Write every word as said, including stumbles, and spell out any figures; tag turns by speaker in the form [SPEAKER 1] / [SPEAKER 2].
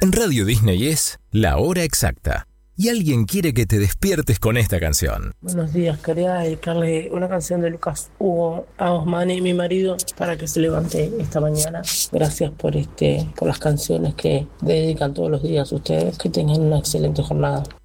[SPEAKER 1] Radio Disney es la hora exacta. Y alguien quiere que te despiertes con esta canción.
[SPEAKER 2] Buenos días, quería dedicarle una canción de Lucas Hugo a Osmani, mi marido, para que se levante esta mañana. Gracias por este, por las canciones que dedican todos los días ustedes. Que tengan una excelente jornada.